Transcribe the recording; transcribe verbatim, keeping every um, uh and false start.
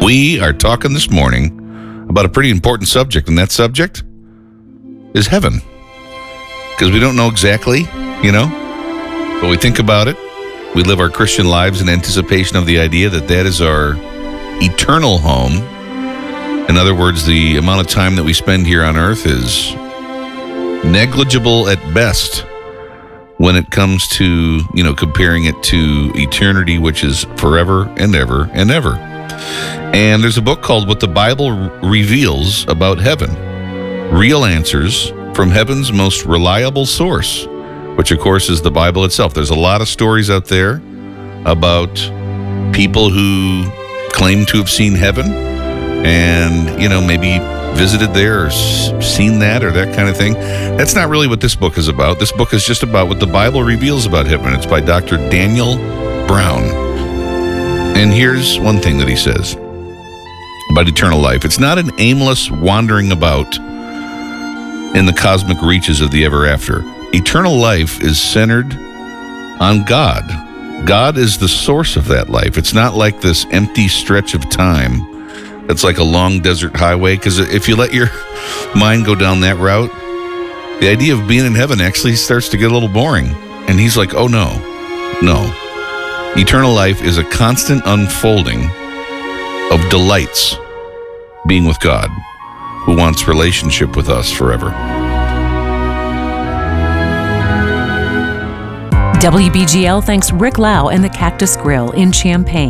We are talking this morning about a pretty important subject, and that subject is heaven. Because we don't know exactly, you know, but we think about it. We live our Christian lives in anticipation of the idea that that is our eternal home. In other words, the amount of time that we spend here on earth is negligible at best when it comes to, you know, comparing it to eternity, which is forever and ever and ever. And there's a book called What the Bible Reveals About Heaven. Real Answers from Heaven's Most Reliable Source, which of course is the Bible itself. There's a lot of stories out there about people who claim to have seen heaven and, you know, maybe visited there or seen that or that kind of thing. That's not really what this book is about. This book is just about what the Bible reveals about heaven. It's by Doctor Daniel Brown. And here's one thing that he says about eternal life. It's not an aimless wandering about in the cosmic reaches of the ever after. Eternal life is centered on God. God is the source of that life. It's not like this empty stretch of time that's like a long desert highway, because if you let your mind go down that route, the idea of being in heaven actually starts to get a little boring. And he's like, oh no, no. Eternal life is a constant unfolding of delights being with God, who wants relationship with us forever. W B G L thanks Rick Lau and the Cactus Grill in Champaign.